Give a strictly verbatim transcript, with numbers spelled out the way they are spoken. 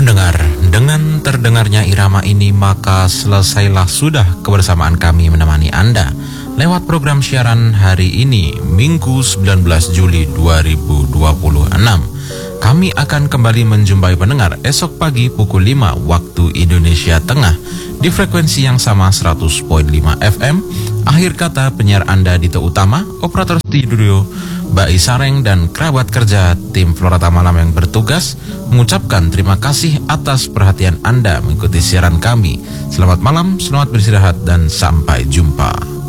Pendengar, dengan terdengarnya irama ini maka selesailah sudah kebersamaan kami menemani Anda lewat program siaran hari ini, Minggu sembilan belas Juli dua ribu dua puluh enam. Kami akan kembali menjumpai pendengar esok pagi pukul lima waktu Indonesia Tengah di frekuensi yang sama seratus koma lima F M. Akhir kata penyiar Anda Dito Utama, operator studio Mbak Isareng dan kerabat kerja tim Florata Malam yang bertugas mengucapkan terima kasih atas perhatian Anda mengikuti siaran kami. Selamat malam, selamat beristirahat dan sampai jumpa.